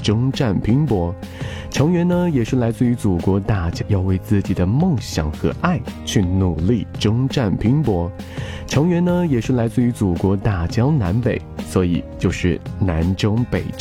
征战拼搏。成员呢也是来自于祖国，大家要为自己的梦想和爱去努力征战拼搏。成员呢也是来自于祖国大江南北，所以就是南征北战。